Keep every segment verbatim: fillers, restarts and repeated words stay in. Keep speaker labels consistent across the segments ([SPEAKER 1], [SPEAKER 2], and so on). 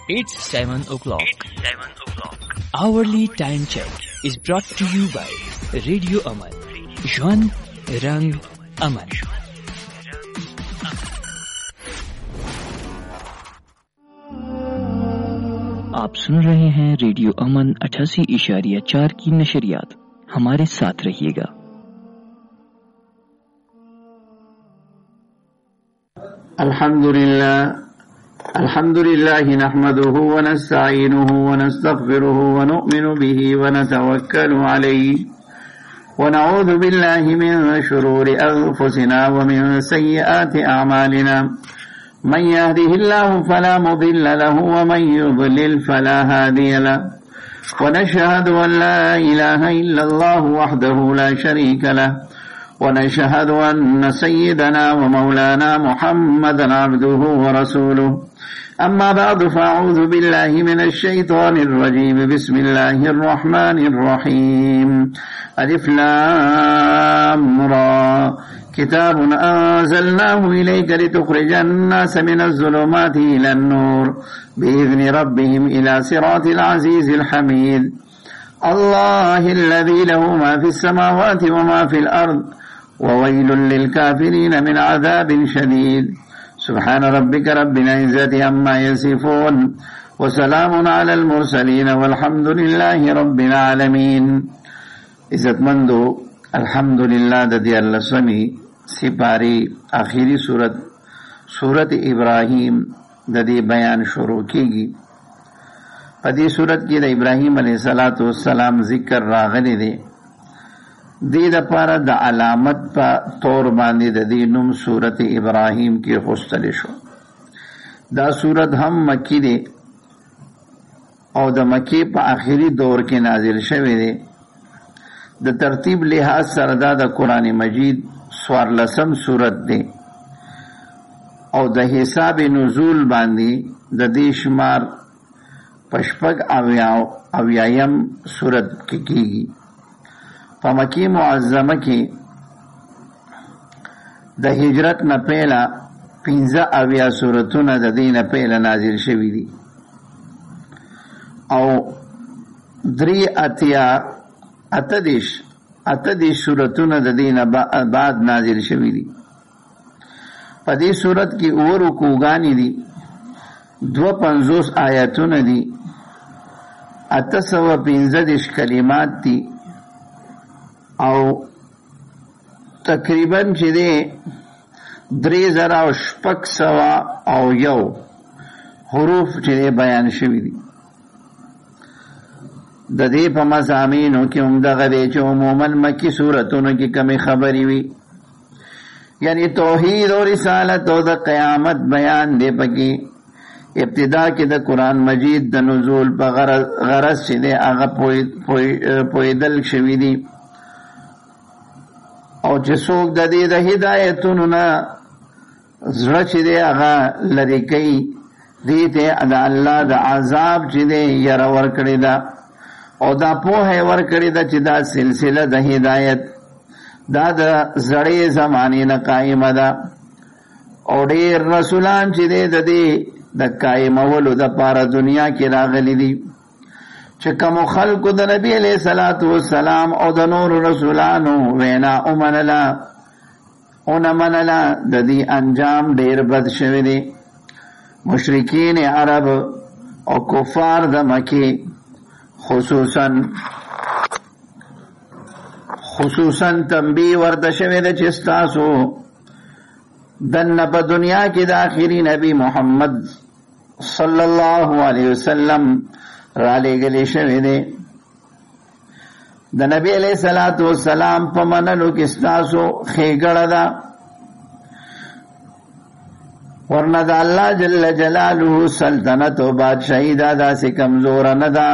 [SPEAKER 1] It's seven o'clock.
[SPEAKER 2] It's seven o'clock.
[SPEAKER 1] Hourly time check is brought to you by Radio Aman. Juan Rang Aman. आप सुन रहे हैं रेडियो अमन अठासी इशारिया चार की नशरियात। हमारे साथ रहिएगा।
[SPEAKER 3] अल्हम्दुलिल्लाह अल्हम्दुलिल्लाह नहमदुहु व नस्तईनुहु व नस्तगफिरुहु व नु'मिनु बिही व नतवक्कलु अलैहि व नऊज़ु बिल्लाहि मिन शुरूरि अंफुसिना व मिन सय्यिआति अअमालिना मन यहदिहिल्लाहु फला मुदिल्ल लहु व मन युद्लिल फला हादिय लहु व नशहदु अन ला इलाहा इल्लल्लाहु वहदहु ला शरीका लहु व नशहदु अन्न सय्यिदना व मौलाना मुहम्मदन अब्दुहु व रसूलुहु अम्मा बअदु फअऊज़ु बिल्लाहि मिनश शैतानिर रजीम बिस्मिल्लाहिर रहमानिर रहीम अलिफ लाम रा किताबुन अंज़लनाहु इलैका लितुख़रिजन नास मिनज़ ज़ुलुमाति इलन नूर बिइज़नि रब्बिहिम इला सिरातिल अज़ीज़िल हमीद अल्लाहिल्लज़ी लहु मा फ़िस समावाति व मा फ़िल अर्ज़ व वैलुल लिल काफ़िरीन मिन अज़ाबिन शदीद सुब्हान रब्बिका रब्बिल इज़्ज़ति अम्मा यसिफ़ून व सलामुन अलल मुरसलीन वल्हम्दुलिल्लाहि रब्बिल आलमीन। इज़्ज़तमंदो अल्हम्दुलिल्लाह ददी अल्लाह समी सिपारी आखिरी सूरत सूरत इब्राहिम ददी बयान शुरू कीगी। पदी सूरत की द इब्राहिम अलैहिस्सलातु वस्सलाम जिक्र रागली दे दी द पारा द अलामत पा तौर बांदी द दी नुम सूरत इब्राहिम की खुस्तलिशो। दा सूरत हम मक्की दे और द मक्की पा आखिरी दौर के नाजिल शवे दे। द तरतीब लिहाज सरदा द कुरान मजीद स्वार लसम सूरत दे और द हिसाब नुजूल बांदी द दी शुमार पशपक अव्याव अव्यायम सूरत की कीगी। पमकी मुअज़्ज़मा की द हिजरत न पहला पिंजा अव्या सूरतुन द दीन पहला नाजिल शवी दी और द्री अतिया अतदिश अतदिश सूरतुन द दीन बाद नाजिल शवी दी। पदी सूरत की ओर रुकूगानी दी दो पंजोस आयतुन दी अतसव पिंजदिश कलिमात दी और तकरीबन चिदे द्री जरा शपक सवा और यौ हुरूफ चिदे बयान शवी दी। ददे प मज़ामीनों की उम्दा दे चो उमूमन मक्की सूरतों की कमी खबरी हुई यानी तौहीद और रिसालत और द क़यामत बयान दे पकी इब्तिदा के द कुरान मजीद द नुज़ूल प गरज चिदे आगा पोईदल शवी दी और जिसोक द दे द हिदायतुन न ज़रा चिदे आगा लरी कई दीते अद अल्लाह द आज़ाब चिदे यरा वरकड़ी दा और दा पोहे वरकड़ी दा चिदा सिलसिला द हिदायत दा द जड़े ज़माने न कायम दा और ढेर रसूलान चिदे द दे द कायम अवलु द पारा दुनिया की रागली दी चकम खल्क द नबी अलैहिस्सलातु वस्सलाम और द नूर रसूलानो वेना उमनला उनमनला द दी अंजाम ढेर बद शवे दे। मुशरिकीन अरब और कुफार द मक्के खुसूसन खुसूसन तंबी वर्द शवे दे चिस्तासो दन्न प दुनिया की द आखिरी नबी मोहम्मद सल्लल्लाहु अलैहि वसल्लम राले गले शवे दे। द नबी अलैहिस्सलातु वस्सलाम प मनलु किस्तासो खेगड़ दा वरना दा अल्लाह जल्ल जलालुहु सल्तनत व बादशाही दादा से कमजोर न दा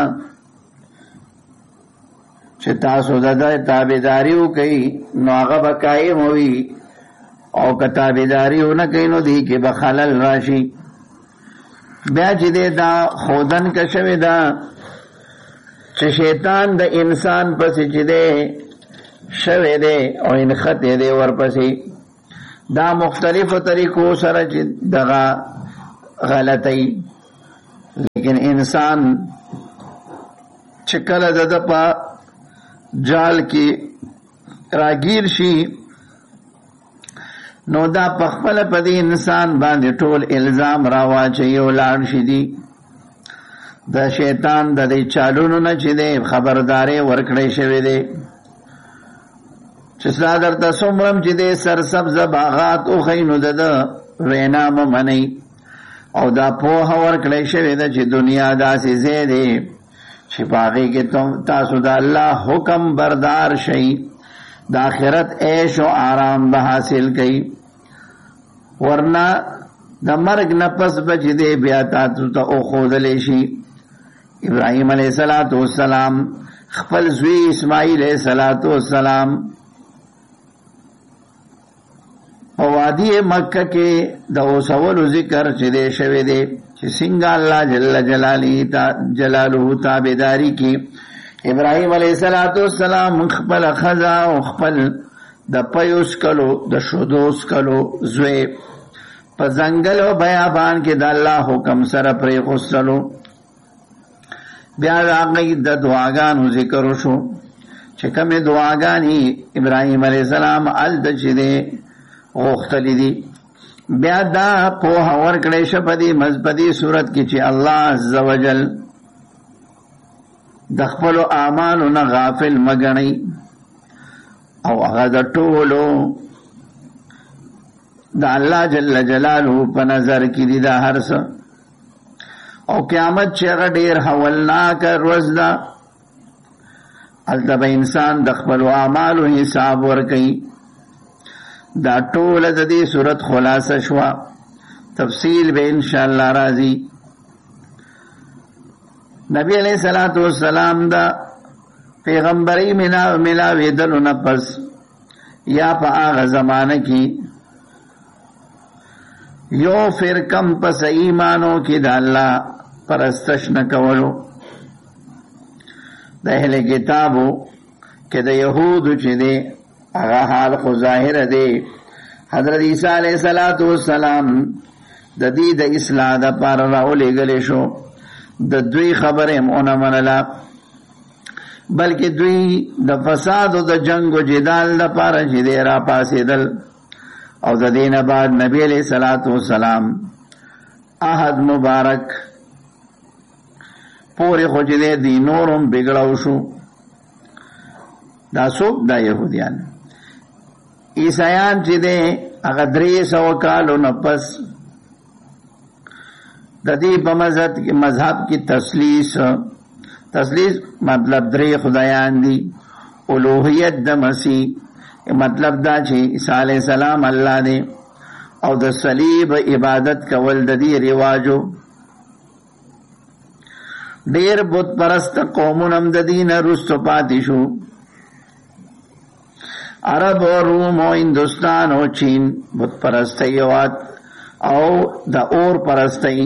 [SPEAKER 3] चितासो दादा ताबेदारियों कई नागा बकाये हुई और कताबेदारियों न कई नो दी के बखालल राशि ब्याज दे दा खोदन कशवे दा च शैतान द इंसान पसी चिदे शवे दे और इन खते दे वर पसी दा मुख्तलिफ तरीकों सर दगा गलती لیکن انسان چې کله د ده په جال کې راګیر شي نو دا په خپله په دې انسان باندې ټول الزام راواچوي او لاړ شي دي د شیطان د دې چالونو نه چې دی خبرداری ورکړی شوی دی چې ستا درته څومره چې دی سرسبزه باغات وښیي نو د ده وینا مه منئ او دا پوهه ورکړی شوې ده چې دنیا داسې ځای دی چې په هغې کې تاسو د الله حکم بردار شئ د آخرت عیش و آرام به حاصل کوي ورنه د مرګ نه پس به چې دی بیا تاسو ته وښودلی شي ابراهیم علیه السلام خپل زوی اسماعیل علیه السلام په وادي مکه کې د اوسولو ذکر چې دی شوی دی چې څنګه الله جل جلاله تابعداري کې ابراهیم علیه السلام خپل ښځه او خپل د پیوس کلو د شودوس کلو زوی په ځنګل او بیابان کې د الله حکم سره پرېښودلو بیا د هغې د دعاګانو ذکر وشو چې کومې دعاګانې ابراهیم علیه السلام هلته چې دی غوښتلی دي بیا دا پوهه ورکړی شه په دې مذهبي صورت کې چې الله عز وجل د خپلو اعمالو نه غافل مه ګڼئ او هغه د ټولو د الله جل جلاله په نظر کې دي دا هر څه او قیامت چې هغه ډېر هولناکه ورځ ده هلته به انسان د خپلو اعمالو حساب ورکوي دا ټوله د دې صورت خلاصه شوه تفصیل به انشاءالله راځي نبی علیه صلات وسلام د پیغمبرۍ ملاوېدلو نه پس یا په هغه زمانه کې یو فرقم پس ایمانو کې د الله پرستش نه کولو د اهل کتابو کې د یهودو چې دی هغه حال خو ظاهر دی حضرت عیسی علیه السلام د دې د اصلاح دپاره راولېږلی شو د دوی خبره هم ونه منله بلکې دوی د فساد او د جنگ و جدال دپاره چې دی را پاڅېدل او د دې نه بعد نبی علیه السلام عهد مبارک پورې خو چې دی دی نور هم بګړو شو دا څوک دا یهودیان عیسایان چې دی هغه درې سوه کالو نه پس د دې په مذهب کې تثلیث تثلیث مطلب درې خدایان دي الوهیت د مسیح مطلب دا چې عیسی علیه السلام الله دی او د صلیب عبادت کول د دې رواجو ډېر بت پرست قومونه هم د دې نه رستو پاتې شو عرب او روم او هندوستان او چین بت پرستی او د اور پرستی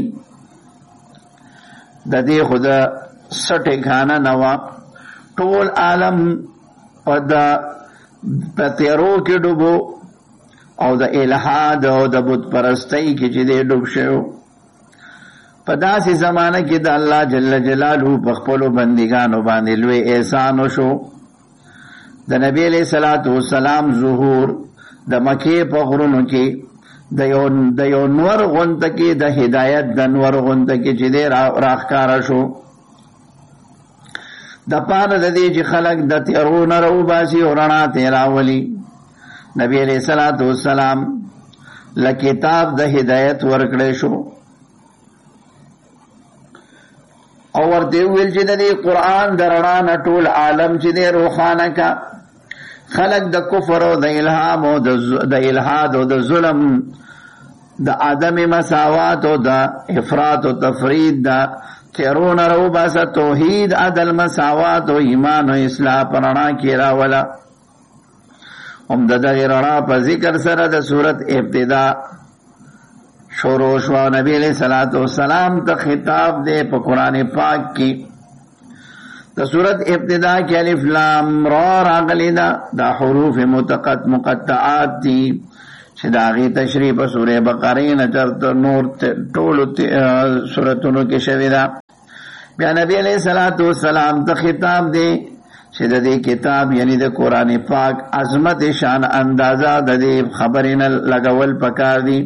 [SPEAKER 3] د دې خو د څه ټکانه نه وه ټول عالم په د په تیارو کې ډوبو او د الحاد او د بت پرستی کې چې دی ډوب شوی په داسې زمانه کې د الله جل جلاله په خپلو بندګانو باندې لوی احسان وشو د نبی علیه صلات وسلام ظهور د مکې په غرونو کې د یو د یو نور غونته کې د هدایت د نور غونته کې چې دی راښکاره شو د پاره د دې چې خلک د تیارو نه راوباسي او رڼا ته راولي نبی علیه صلات وسلام له کتاب د هدایت ورکړی شو او ورته ویل چې د دې قرآن د رڼا نه ټول عالم چې دی روښانه کا خلق د کفر او د الهام او د الحاد او د ظلم د عدم مساوات او د افراط او تفرید د تیرون رو باسا توحید عدل مساوات او ایمان او اصلاح پرانا کی راولا هم د دغه رڼا په ذکر سره د صورت ابتدا شروع شو نبی علیہ الصلوۃ والسلام ته خطاب دی په قران پاک کې د صورت ابتدا کې الف لام را راغلی دا د حروف متقط مقطعات دي چې د هغې تشریح په سورې بقرې نه تر نور ټولو سورتونو کې شوې ده. بیا نبی علیہ الصلوۃ والسلام ته خطاب دی چې د دې کتاب یعنی د قرآن پاک عظمت شان اندازه د دې خبرې نه لګول پکار دي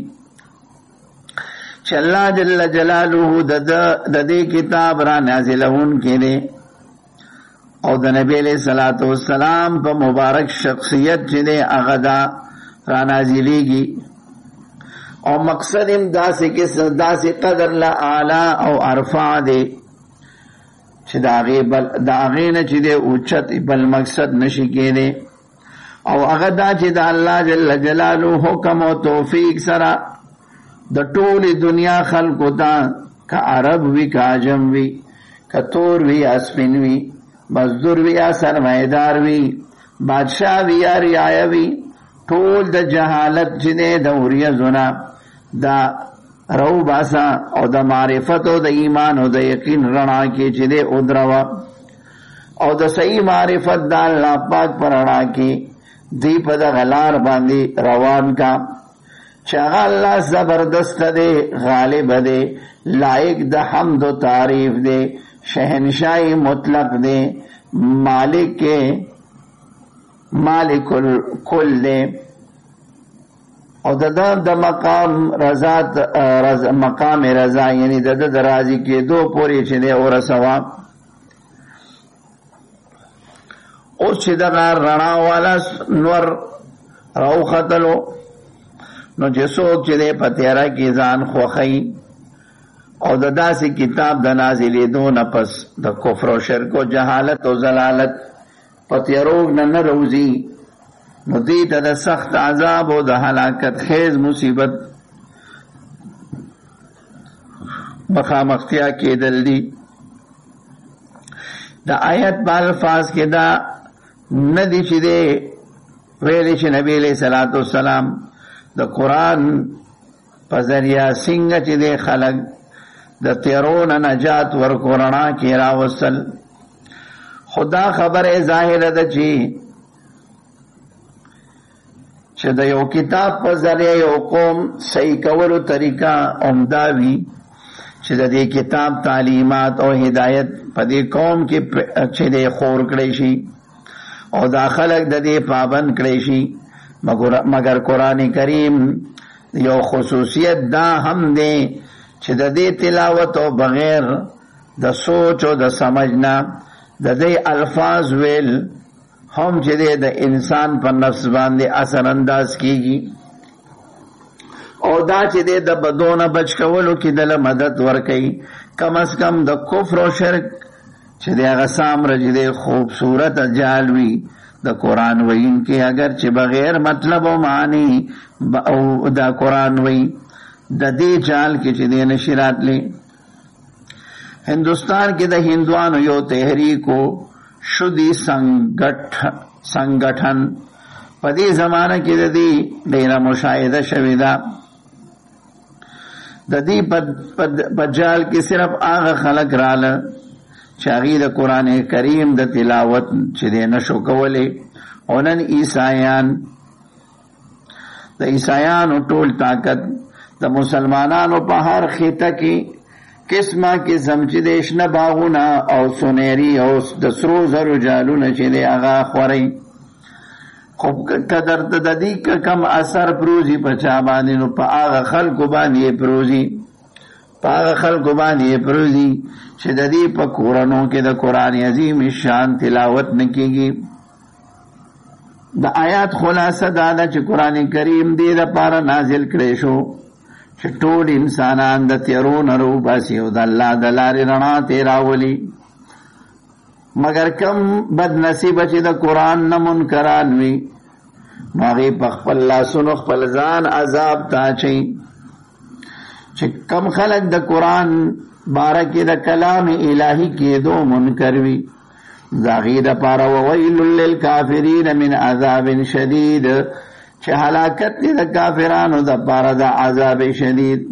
[SPEAKER 3] چې الله جل جلاله د دې کتاب را نازلون کې دی او د نبی علیہ الصلوۃ والسلام په مبارک شخصیت چې دی هغه دا را نازلیږي او مقصد هم داسې کې داسې قدر لا اعلی او ارفع دی چې د هغې نه چې دی اوچت بل مقصد نشي کېدی او هغه دا چې د الله جل جلاله حکم او توفیق سره د ټولې دنیا خلکو ته که عرب وي که عجم وي که تور وي یا سپین وي مزدور وي یا سرمایدار وي بادشاه وي یا رعایه وي ټول د جهالت چې دی د وریځونه دا رو باسا او د معرفت او د ایمان او د یقین رڼا کې چې دی ودروه او د صحیح معرفت د الله پاک پر رڼا کې دی په دغه لار باندې روان کا چې هغه الله زبردست دی غالب دی لایق د حمد و تعریف دی شہنشاہی مطلق دی مالک مالک الکل دی او د د مقام رضا مقام رضا یعنی د د راضی کې دو پوری چې دی اور سوا او چې د رڼا والا نور راو خطلو نو چې څوک چې دی په تیاره کې ځان خوښوي او د داسې کتاب د نازلېدو نه پس د کفر او شرک او جهالت او ضلالت په تیارو نه نه روزي نو دې ته د سخت عذاب او د هلاکت خیز مصیبت مخامختیا کېدل دي. د آیت په الفاظ کې دا نه دي چې دی ویلې چې نبی علیہ الصلوۃ والسلام د قرآن په ذریعه څنګه چې دی خلک د تیرون نجات ورکو رڼا کې راوستل. خدا خبره ظاهره ده چې چې د یو کتاب په ذریعه یو قوم صحیح کولو طریقه عمده وي چې د دې کتاب تعلیمات او هدایت په دې قوم کې چې دی خور کړی شي او دا خلک د دې پابند کړی شي. مگر قرآن کریم یو خصوصیت دا هم دی چې د دې تلاوت او بغیر د سوچ او د سمجھنا د دې الفاظ ویل هم چې دی د انسان په نفس باندې اثر انداز کیږي او دا چې دی د بدونه بچ کولو کې دله مدد ورکوي. کم از کم د کفر او شرک چې دی هغه سامره چې دی خوبصورت جال وي د قرآن وین کې اگر چې بغیر مطلب او معنی او دا قرآن وی د دې چال کې چې دی نشي راتلی. هندوستان کې د هندوانو یو تحریکو شدی سنگٹھن په دې زمانه کې د دې ډیره مشاهده شوې ده. د دې په جال کې صرف هغه خلک راله چې هغې د قرآن کریم د تلاوت چې دی نشو کولی او نن عیسایان د عیسایانو ټول طاقت د مسلمانانو په هر خطه کې قسمه قسم چې د شنه باغونه او سونیري او د سرو زرو جالونه چې دی هغه خورئ. خو که درته د دې کم اثر پروزي په چا باندې نو په هغه خلکو باندې یې پروزي په هغه خلکو باندې یې پروزي چې د دې په کورنو کې د قرآن عظیم شان تلاوت نه کېږي. د آیات خلاصه دا ده چې قرآن کریم دې دپاره نازل کړی شو چې ټول انسانان د تیارو نه راوباسي او د الله د لارې رڼا ته راولي. مګر کم بد نصیبه چې د قرآن نه منکران وي نو هغې په خپل لاسونو خپل ځان عذاب ته اچوي. چې کم خلک د قرآن باره کې د کلام الهي کېدو منکر وي د هغې دپاره وویل للکافرین من عذاب شدید چې هلاکت دی د کافرانو دپاره د عذاب شدید.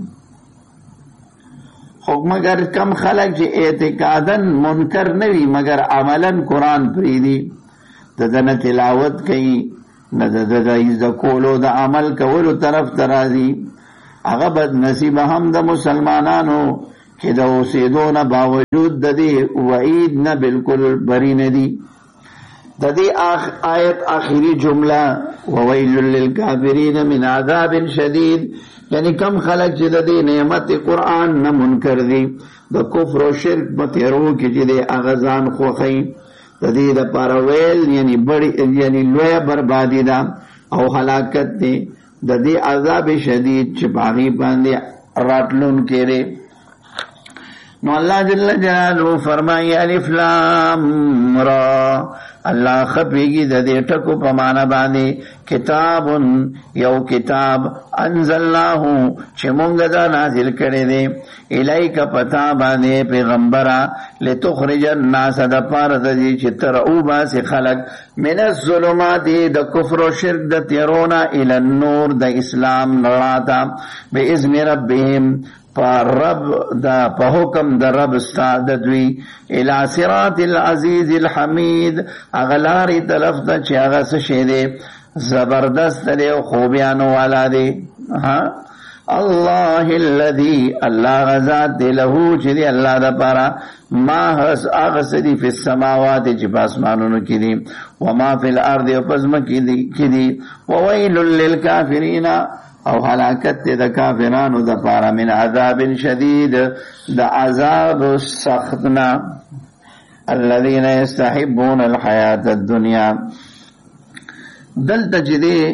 [SPEAKER 3] خو مگر کم خلک چې اعتقادا منکر نه وي مگر عملا قرآن پرېږدي د ده نه تلاوت کوي نه د د کولو د عمل کولو طرف ته راځي. هغه بد نصیبه هم د مسلمانانو چې د اوسېدو نه باوجود د دې وعید نه بالکل بری نه دي. د دې آیت آخري جمله وویل للکافرین من عذاب شدید، یعنی کم خلق چې د دې نعمت قرآن نه منکر دي، د کفر او شرک په تیرو کې چې د هغه ځان خوښوي، د دې دپاره ویل یعنی بړی یعنی لویه بربادي ده او هلاکت دی. د دې عذاب شدید چې په هغې باندې راتلونکی دی. نو الله جل جلاله فرمایي الف لام را، الله خپیږي د دې ټکو په معنا باندې کتاب یو کتاب انزلناه چې مونږ دا نازل کړی دی الیک پتا باندې پیغمبره لتخرج الناس د پاره د دې چې تر او باسي خلق من الظلمات د کفر او شرک د تیرونا الی النور د اسلام نراتا باذن ربهم پر رب دا په حکم د رب استاد دوی الی صراط العزیز الحمید اغلاری طرف ته چې هغه څه شی دی زبردست دی او خوبیانو والا دی. ها الله الذي الله غزاد دی له چې دی الله د پاره ما هس هغه سدي په السماوات چې په اسمانونو کې دي و ما فی الارض او پزما کې دي کې دي وویل للکافرین او هلاکت د کافرانو د پاره من عذاب شدید د عذاب سختنا. الذين يستحبون الحیات الدنیا، دلته چې دی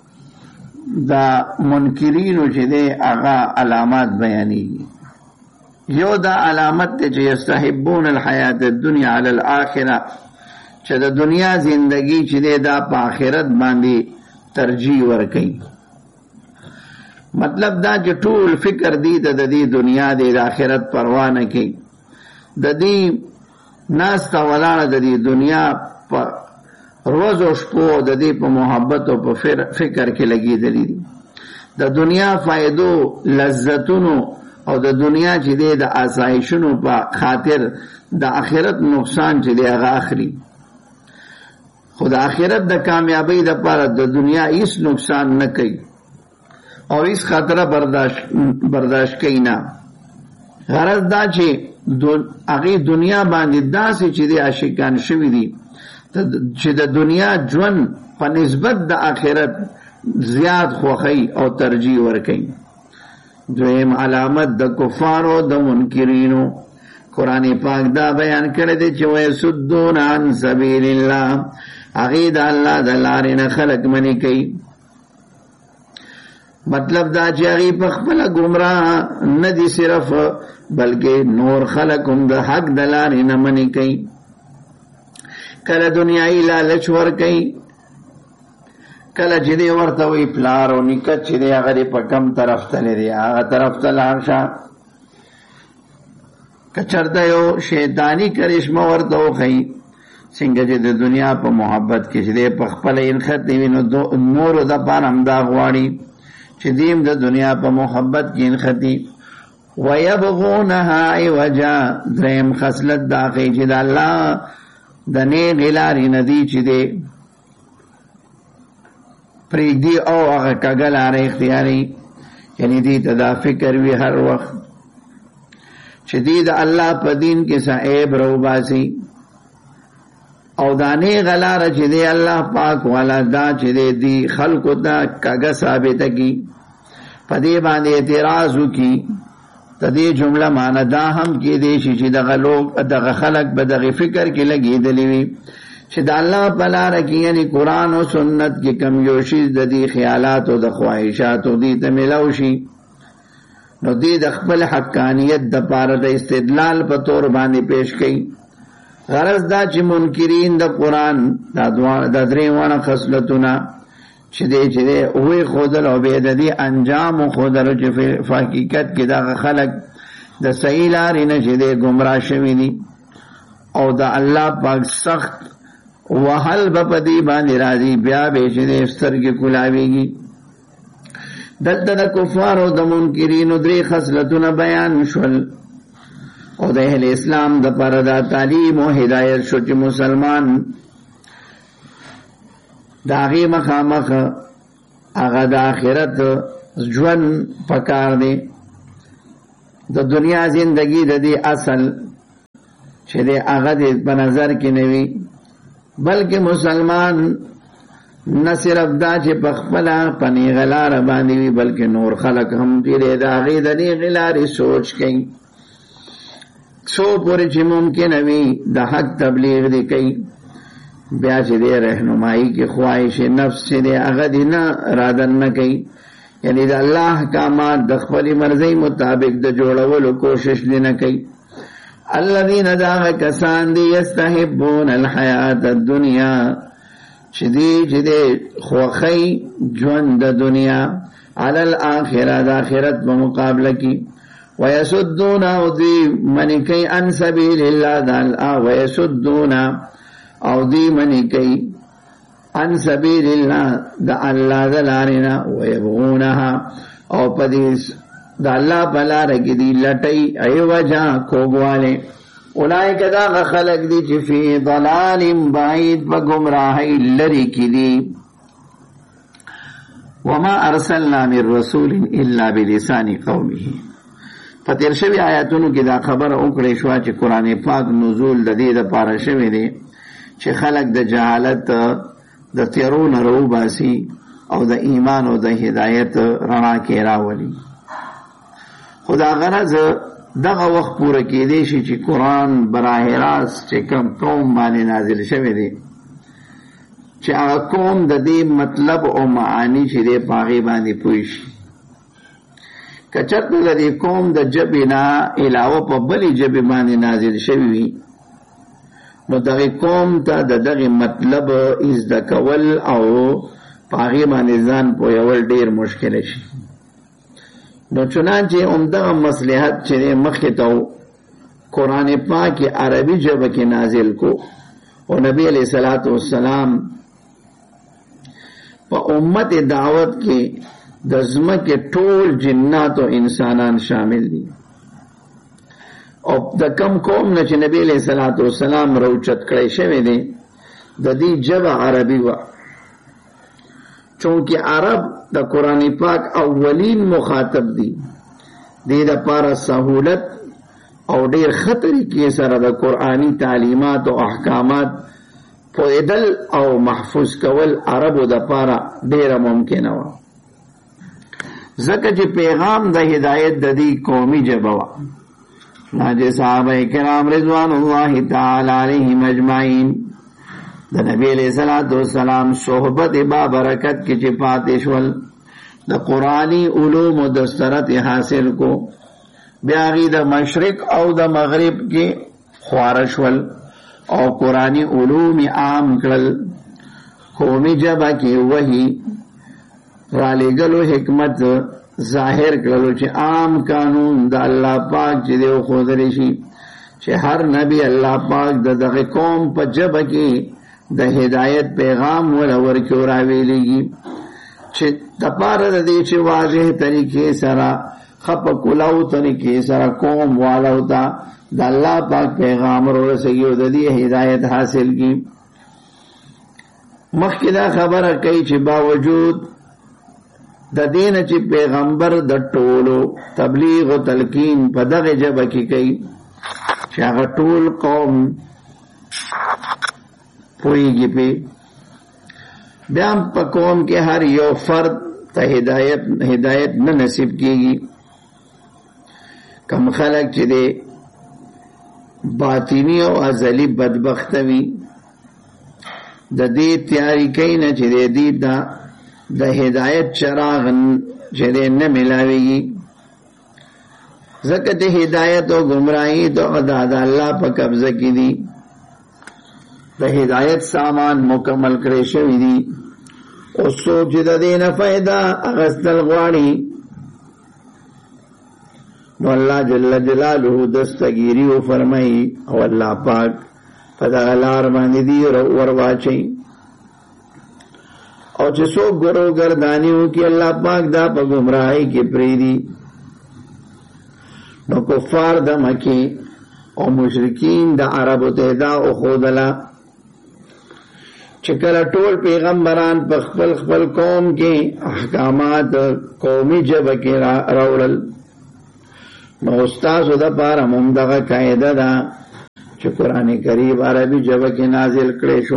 [SPEAKER 3] د منکرینو چې دی هغه علامات بیانېږي. یو دا علامت دی چې یستحبون الحیات الدنیا علی الاخره، چې د دنیا زندگی چې دی دا په آخرت باندې ترجیح ورکوي. مطلب دا چې ټول فکر دی د دې دنیا دی د آخرت پروا نه کوي. د دې ناسته ولاړه د دې دنیا په روز او شپو د دې په محبت او په فکر کې لګېدلي دي. د دنیا فائدو لذتونو او د دنیا چې دی د آسایشونو په خاطر د آخرت نقصان چې دی هغه اخلي. خو د آخرت د کامیابی دپاره د دنیا هیڅ نقصان نه کوي او هیڅ خطره برداشت برداشت کوي نه. غرض دا چې هغې دنیا باندې داسې چې دی عاشقان شوي دي چې د دنیا ژوند په نسبت د آخرت زیات خوښوي او ترجیح ورکوي. دویم علامت د کفارو د منکرینو، قرآن پاک دا بیان کړی دی چې ویصدون عن سبیل الله، هغې د الله د لارې نه خلک منې کوي. مطلب دا چې هغې په خپله ګمراه نه دي صرف، بلکې نور خلک هم د حق د لارې نه منې کوي. کله دنیایي لالچ ورکوي، کله چې دی ورته وایي پلار او نیکه چې دی هغه دی په کم طرف تللی دی هغه طرف ته لاړ شه. که چېرته یو شیطاني کرشمه ورته وښیي څنګه چې د دنیا په محبت کې چې دی په خپله انخطې وي، نو نورو دپاره همدا غواړي چې دیم د دنیا په محبت کې انخطي. ویبغونها عوجا، دریم خصلت د هغې چې د الله د نیغې لارې نه دي چې دی پرېږدي او هغه کږه لاره اختیاري، یعنی دې ته دا فکر وي هر وخت چې دې د الله په دین کې څه عیب راوباسي او دا نیغه لاره چې دی الله پاک والا دا چې دی دی خلقو ته کږه ثابته کړي، په دې باندې اعتراض وکړي. د دې جمله معنی دا هم کېدی شي چې دغه لوگ دغه خلق به دغه فکر کې لګېدلي وي چې د الله په لاره کې یعنی قرآن او سنت کې کم یو شي د دې خیالات او د خواهشاتو دې ته میلاو شي، نو دې د خپل حقانیت دپاره د استدلال په طور باندې پیش کوي. غرض دا چې منکرین د قرآن د درې واړه خصلتونه چې دی چې دی وی ښودل او بیا د دې انجام وښودلو چې په حقیقت کې دغه خلک د صحیح لارې نه چې دی ګمراه شوي دي او د الله پاک سخت وهل به په دې باندې راځي، بیا به چې دی سترګې کولاویږي. دلته د کفارو د منکرینو درې خصلتونه بیان شول او د اهل اسلام دپاره دا تعلیم او هدایت شو چې مسلمان داغی مخامخ هغه د آخرت ژوند پکار دی. د دنیا زندگی د دې اصل چې د هغه د په نظر کې نه وي، بلکې مسلمان نه صرف دا چې په خپله په نیغه لاره باندې وي، بلکې نور خلک هم چې د هغې د نیغې لارې سوچ کوي، څو پورې چې ممکنه وي د حق تبلیغ دی کوي. بیا چې د رهنمایي کې خواهش نفس چې د هغه دی نه ارادن نه کوي، یعنی د الله احکامات د خپلې مرضۍ مطابق د جوړولو کوشش دی نه کوي. الذین دا کسان دی یستحبون الحیات الدنیا چې دی چې دی خوښی ژوند د دنیا علی الاخره د آخرت په مقابله کې، ویسدون او دی منی کوي عن سبیل الله د الله، ویسدون او دی منی کوي عن سبیل الله د الله د لارې نه، ویبغونها او په دې د الله په لاره کې دی لټۍ عوجا کوږوالی. اولئک دا خلق دی چې فی ضلال بعید په گمراهۍ لرې کې دي. وما ارسلنا من رسول الا بلسان قومه. په تیر شوي آیاتونو کې دا خبره وکړې شوه چې قرآن پاک نزول د دې دپاره شوی دی چې خلق د جهالت د تیرو نه راوباسي او د ایمان او د هدایت رڼا کې راولي. خو دا غرض دغه وخت پوره کېدی شي چې قرآن براه راست چې کوم قوم باندې نازل شوی دی، چې هغه قوم د دې مطلب او معانی چې دی په هغې باندې پوه شي. که چېرته د دې قوم د ژبې نه علاوه په بلې ژبې باندې نازل شوي وي، نو دغه قوم ته د دغه مطلب زده کول او په هغې باندې ځان پوهول ډېر مشکل شي. نو چنانچه عمدغه مصلحت چې مخکې ته قرآن پاک عربي ژبه کې نازل کو، او نبی علیہ الصلوۃ والسلام په امت دعوت کې د ځمکې ټول جنات او انسانان شامل دي. او د کم قوم نه چې نبی علیہ الصلوۃ والسلام راوچت کړی شوی دی د دې ژبه عربي وه، چونکه عرب د قرآن پاک اولین مخاطب دي. دې دپاره سهولت او ډېر ښه طریقې سره د قرآني تعلیمات او احکامات پوهېدل او محفوظ کول عربو دپاره ډېره ممکنه وه، ځکه چې پیغام د هدایت د دې قومي ژبه وه. چې صحابه کرام رضوان الله تعالی علیهم اجمعین د نبی علیہ الصلوۃ والسلام صحبت با برکت کې چې پاتې شول، د قرآنی علوم و دسترت حاصل کو، بیا غي د مشرق او د مغرب کې خواره شول او قرآنی علوم عام کړل. قومي ژبه کې وحی را لېږلو حکمت ظاهر کړلو چې عام قانون د الله پاک چې دی وښودلی شي چې هر نبی الله پاک د دغه قوم په ژبه کې د هدایت پیغام ولا ورکو راویلیږي، چې دپاره د دې چې واضح طریقې سره خپ کلاو طریقې سره قوم والو ته د الله پاک پیغام ورسوي او د دې هدایت حاصل کی. مخکې دا خبره کوي چې باوجود د دین چې پیغمبر د ټولو تبلیغ او تلقین په دغه ژبه کې کوي چې هغه ټول قوم پوهیږي پې، بیا په قوم کې هر یو فرد ته هدایت هدایت نه نصیب کېږي. کم خلک چې دی باطنی او ازلی بدبخته وي، د دې تیاری کوي نه چې دی دې دا د هدایت چراغ چې دی نه ملاویږي، ځکه چې هدایت او گمراهي دغه د الله په قبضه کې دي. د هدایت سامان مکمل کړی شوي دي، او څوک چې د دې نه فایده اخیستل غواړي نو الله جل جلاله دستګیري وفرمایي او الله پاک په دغه لار باندې دي ور واچوي. او چې څوک ګرو ګرداني وکړي الله پاک دا په ګمراهۍ کې پرېږدي. نو کفار د مکې او مشرکین د عربو ته دا وښودله چې کله ټول پیغمبران په خپل خپل قوم کې احکامات قومي ژبه کې راوړل، نو استاسو د پاره موږ دغه قاعده ده چې قرآن کریم عربي ژبه کې نازل کړی شو.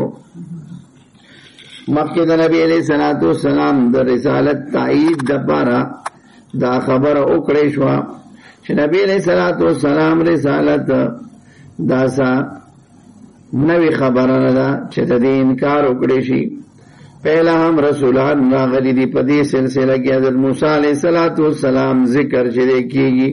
[SPEAKER 3] مخکې د نبی علیہ الصلوۃ والسلام د رسالت تایید د پاره دا خبره وکړې شو چې نبی علیہ الصلوۃ والسلام رسالت داسا نوی خبره نه ده چې د دې انکار وکړي شي. پہلا هم رسولان راغلي دي په دې سلسله کې حضرت موسی علیہ الصلوۃ والسلام ذکر چې کېږي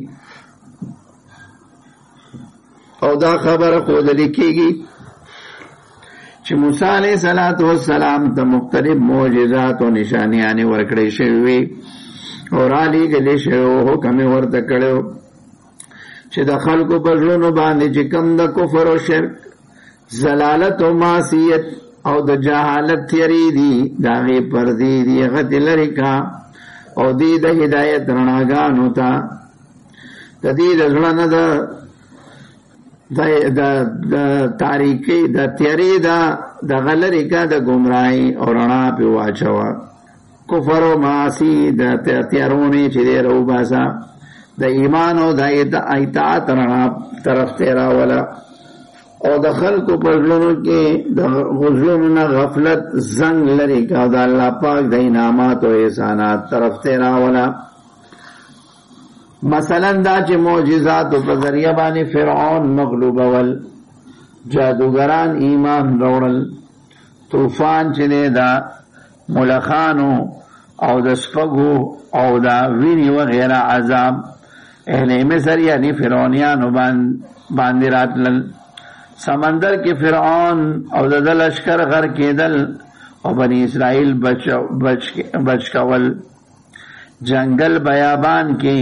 [SPEAKER 3] او دا خبره خود لیکيږي چې موسی علیہ الصلوۃ والسلام ته مختلف معجزات او نشانیاں ورکړې شوې او علی ګلې شو حکم ورته کړو چې د خلکو په ژوند باندې چې کم د کفر او شرک، زلالت او معصیت او د جهالت تیری دي داغه پردي دي غت لری کا او دې د هدایت رڼاګانو ته د دې ځلانه د د د تاریکی د تیری دا د غلری کا د گمراهی او رڼا په واچوا کفر او معاصی د تیارونه چې درو باسا د ایمان او د اطاعت رڼا طرف ته راولا او د خلکو په ژوند کې د غزلونو نه غفلت زنګ لري کا د الله پاک د انعامات او احسانات طرف ته راولا. مثلا دا چې معجزات په ذریعہ باندې فرعون مغلوب اول، جادوګران ایمان راوړل، طوفان چې دا ملخانو او د سپګو او دا ویني وغیرہ عذاب اهل مصر یعنی فرعونیانو باندې راتلل، سمندر کې فرعون او د لشکر غر کېدل او بنی اسرائیل بچ بچ بچ کول، جنگل بیابان کې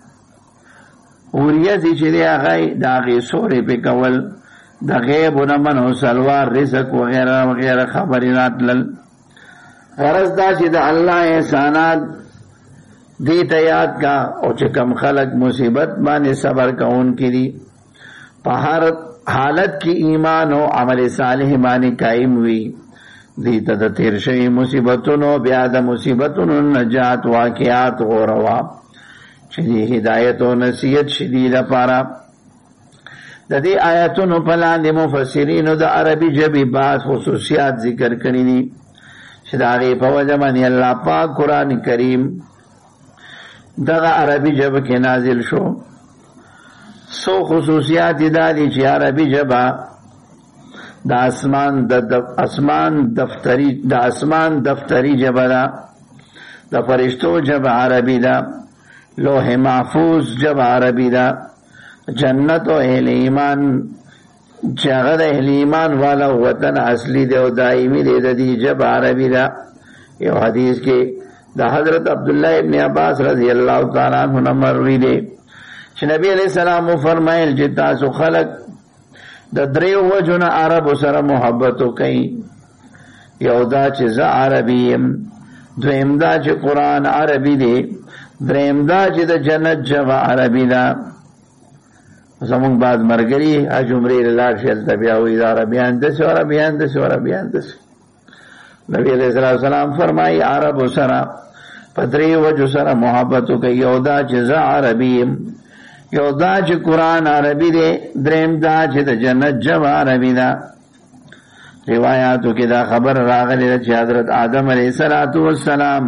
[SPEAKER 3] اوریزی چې دی هغه د هغې سورې پې کول، د غیب و نه منو سلوار رزق وغیره وغیره خبرې راتلل. غرض دا چې د الله احسانات دې ته یاد کا او چې کم خلق مصیبت باندې صبر کوونکي دي، په هر حالت کې ایمان او عمل صالح باندې قائم وي، دې ته د تیر شوي مصیبتونو بیا د مصیبتونو نجات واقعات غوروا چې د هدایت او نصیحت شدیده لپاره. د دې آیاتونو په لاندې مفسرینو د عربي ژبې بعض خصوصیات ذکر کړي دي چې د هغې په وجه باندې الله پاک قرآن کریم دغه عربي ژبه کې نازل شو. سو خصوصیات دا دي چې عربي ژبه د اسمان د اسمان دفتری د اسمان دفتری ژبه ده، د فرشتو ژبه عربي ده، لوح محفوظ جب عربی دا، جنت و اہل ایمان چاغد اہل ایمان والا وطن اصلی دے و دائمی دے دا دی جب عربی دا. یو حدیث کے دا حضرت عبداللہ ابن عباس رضی اللہ تعالیٰ عنہ مروی دے چې نبی علیہ السلام فرمایل چې تاسو خلق د دریو وجونه عربو سره محبتو کوي، یو دا چې زه عربی یم، دویم دا چې قرآن عربی دی، دریم دا چې د جنت ژبه عربي ده. زمونږ بعد مرګري حج عمرې له لاړ شي هلته بیا وایي دا عربیان داسې عربیان داسې عربیان داسې. نبي علیه الصلاة والسلام فرمایي عربو سره په درې وجو سره محبت وکړئ، یو دا چې زه عربي یم، یو دا چې قرآن عربي دی، دریم دا چې د جنت ژبه عربي ده. روایاتو کې دا خبر راغلی ده چې حضرت آدم علیه الصلاة والسلام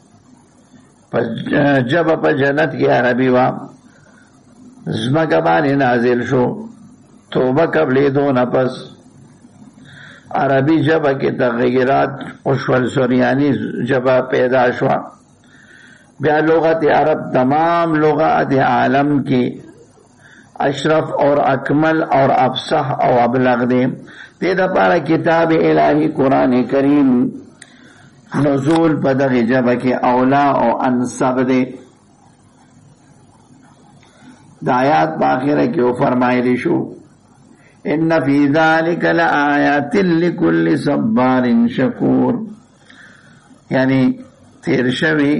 [SPEAKER 3] جب پا جنت کی عربی وا زمکہ بانی نازل شو، توبہ قبلی دو نپس عربی جبہ کی تغیرات اشول سریانی جبہ پیدا شوا. بیا لغت عرب تمام لغات عالم کی اشرف اور اکمل اور افصح اور ابلغ دے. تیدا پارا کتاب الہی قرآن کریم نزول په دغه ژبه کې اولا او انسب دی. د آیات په اخره کې او فرمایلی شو ان فی ذلک لآیات لکل صبار شکور، یعنی تیر شوی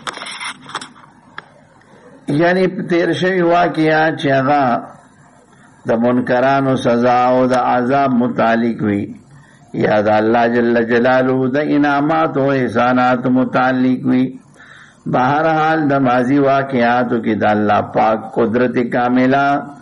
[SPEAKER 3] یعنی تیر شوی واقعا چې هغه د منکرانو سزا او د عذاب متعلق وي یا د الله جل جلاله د انعامات او احسانات متعلق وي. بہرحال د ماضی واقعاتو کې د الله پاک قدرت کاملہ